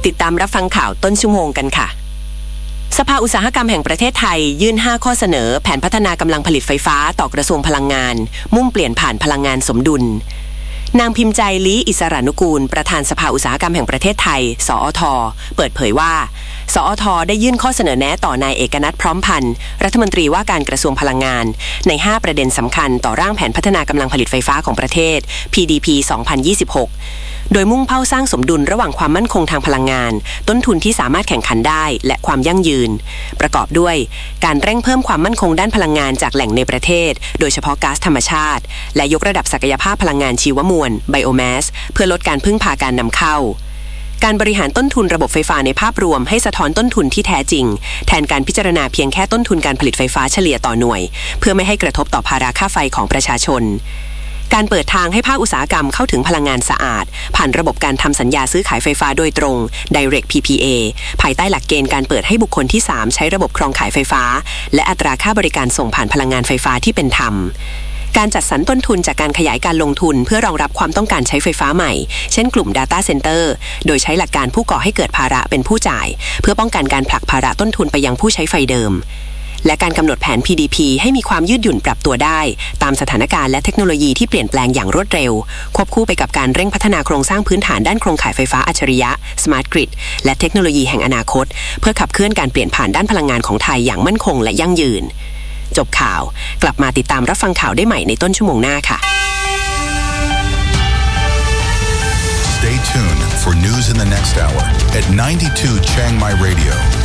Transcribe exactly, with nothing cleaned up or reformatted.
ติดตามรับฟังข่าวต้นชั่วโมงกันค่ะสภาอุตสาหกรรมแห่งประเทศไทยยื่นห้าข้อเสนอแผนพัฒนากำลังผลิตไฟฟ้าต่อกระทรวงพลังงานมุ่งเปลี่ยนผ่านพลังงานสมดุลนางพิมพ์ใจลี้อิสรานุกูลประธานสภาอุตสาหกรรมแห่งประเทศไทยสอท.เปิดเผยว่าสอท.ได้ยื่นข้อเสนอแนะต่อนายเอกนัทพร้อมพันธ์รัฐมนตรีว่าการกระทรวงพลังงานในห้าประเด็นสำคัญต่อร่างแผนพัฒนากำลังผลิตไฟฟ้าของประเทศ พี ดี พี สองพันยี่สิบหกโดยมุ่งเป้าสร้างสมดุลระหว่างความมั่นคงทางพลังงานต้นทุนที่สามารถแข่งขันได้และความยั่งยืนประกอบด้วยการเร่งเพิ่มความมั่นคงด้านพลังงานจากแหล่งในประเทศโดยเฉพาะก๊าซธรรมชาติและยกระดับศักยภาพพลังงานชีวมวลไบโอแมสเพื่อลดการพึ่งพาการนำเข้าการบริหารต้นทุนระบบไฟฟ้าในภาพรวมให้สะท้อนต้นทุนที่แท้จริงแทนการพิจารณาเพียงแค่ต้นทุนการผลิตไฟฟ้าเฉลี่ยต่อหน่วยเพื่อไม่ให้กระทบต่อภาระค่าไฟของประชาชนการเปิดทางให้ภาคอุตสาหกรรมเข้าถึงพลังงานสะอาดผ่านระบบการทำสัญญาซื้อขายไฟฟ้าโดยตรง Direct พี พี เอ ภายใต้หลักเกณฑ์การเปิดให้บุคคลที่สามใช้ระบบครองขายไฟฟ้าและอัตราค่าบริการส่งผ่านพลังงานไฟฟ้าที่เป็นธรรมการจัดสรรต้นทุนจากการขยายการลงทุนเพื่อรองรับความต้องการใช้ไฟฟ้าใหม่เช่นกลุ่ม Data Center โดยใช้หลักการผู้ก่อให้เกิดภาระเป็นผู้จ่ายเพื่อป้องกันการผลักภาระต้นทุนไปยังผู้ใช้ไฟเดิมและการกำหนดแผน พี ดี พี ให้มีความยืดหยุ่นปรับตัวได้ตามสถานการณ์และเทคโนโลยีที่เปลี่ยนแปลงอย่างรวดเร็วควบคู่ไปกับการเร่งพัฒนาโครงสร้างพื้นฐานด้านโครงข่ายไฟฟ้าอัจฉริยะ Smart Grid และเทคโนโลยีแห่งอนาคตเพื่อขับเคลื่อนการเปลี่ยนผ่านด้านพลังงานของไทยอย่างมั่นคงและยั่งยืนจบข่าวกลับมาติดตามรับฟังข่าวได้ใหม่ในต้นชั่วโมงหน้าค่ะ Stay tuned for news in the next hour at ninety-two Chiang Mai Radio.